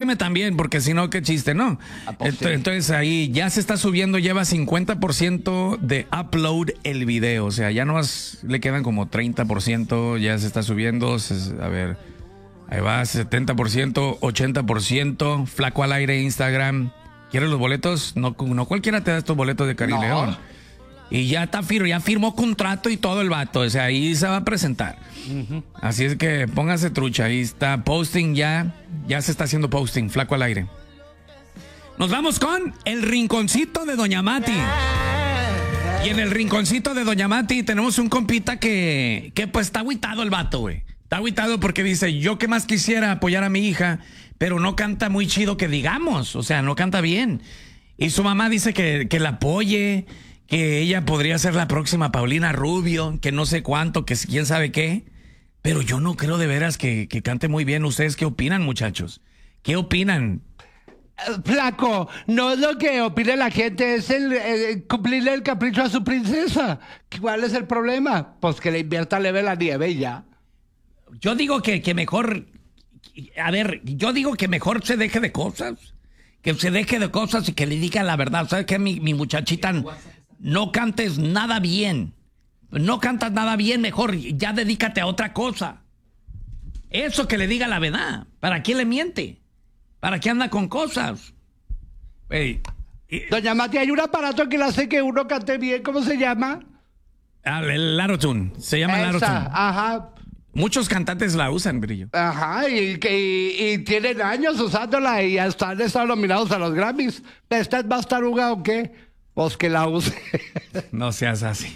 apóyame también, porque si no, qué chiste, ¿no? Entonces ahí ya se está subiendo, lleva 50% de upload el video. O sea, ya no le quedan como 30%, ya se está subiendo. A ver, ahí va, 70%, 80%. Flaco al aire, Instagram. ¿Quieres los boletos? No cualquiera te da estos boletos de Cari León. Y ya ya firmó contrato y todo el vato. O sea, ahí se va a presentar. Así es que póngase trucha. Ahí está posting ya se está haciendo posting. Flaco al aire. Nos vamos con el rinconcito de Doña Mati. Y en el rinconcito de Doña Mati tenemos un compita que pues está agüitado el vato, güey. Está agüitado porque dice, yo que más quisiera apoyar a mi hija, pero no canta muy chido que digamos. O sea, no canta bien. Y su mamá dice que la apoye, que ella podría ser la próxima Paulina Rubio, que no sé cuánto, que quién sabe qué. Pero yo no creo de veras que cante muy bien. ¿Ustedes qué opinan, muchachos? ¿Qué opinan? Flaco, no es lo que opine la gente, es el cumplirle el capricho a su princesa. ¿Cuál es el problema? Pues que le invierta leve la nieve y ya. Yo digo que mejor... A ver, yo digo que mejor se deje de cosas. Que se deje de cosas y que le diga la verdad. ¿Sabes qué, mi muchachita? No cantes nada bien. No cantas nada bien, mejor ya dedícate a otra cosa. Eso, que le diga la verdad. ¿Para qué le miente? ¿Para qué anda con cosas? Doña Mati, hay un aparato que le hace que uno cante bien. ¿Cómo se llama? El Auto-Tune. Se llama el Auto-Tune. Ajá. Muchos cantantes la usan, Brillo. Ajá, y tienen años usándola y hasta han estado nominados a los Grammys. ¿Esta es más taruga o qué? Pues que la use. No seas así.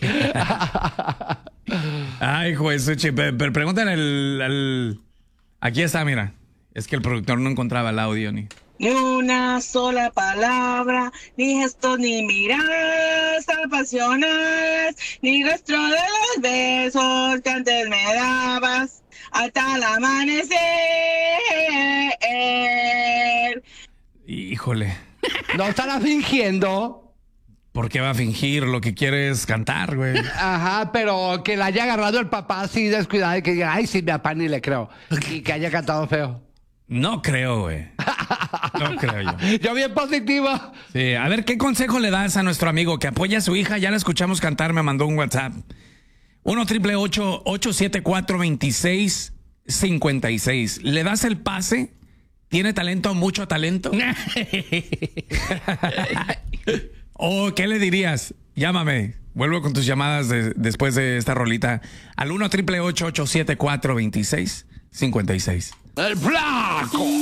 Ay, juez, pero pregúntale Aquí está, mira. Es que el productor no encontraba el audio ni una sola palabra, ni gestos, ni miradas apasionadas, ni rastro de los besos que antes me dabas hasta el amanecer. Híjole. No estará fingiendo. ¿Por qué va a fingir? Lo que quiere es cantar, güey. Ajá, pero que la haya agarrado el papá así descuidado y que diga, ay, sí, mi papá ni le creo. Y que haya cantado feo. No creo, güey. No creo yo. Yo bien positivo. Sí, a ver, ¿qué consejo le das a nuestro amigo que apoya a su hija? Ya la escuchamos cantar, me mandó un WhatsApp. 1-888-874-2656. ¿Le das el pase? ¿Tiene talento, mucho talento? ¿O qué le dirías? Llámame. Vuelvo con tus llamadas después de esta rolita al 1-888-874-2656. ¡El Flaco!